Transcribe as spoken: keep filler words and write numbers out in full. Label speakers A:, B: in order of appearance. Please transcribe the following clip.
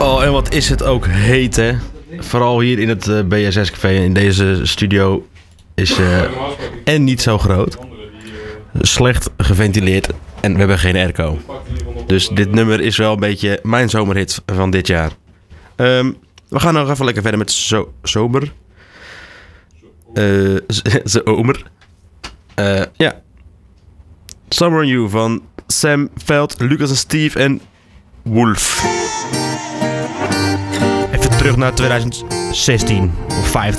A: Oh, en wat is het ook heet, hè? Vooral hier in het uh, B S S-café in deze studio is uh, en niet zo groot. Slecht geventileerd en we hebben geen airco. Dus dit nummer is wel een beetje mijn zomerhit van dit jaar. Um, we gaan nog even lekker verder met zo- zomer. Uh, zomer. Uh, ja. Summer on You van Sam Veld, Lucas en Steve en Wolf. Even terug naar twintig zestien of vijftien.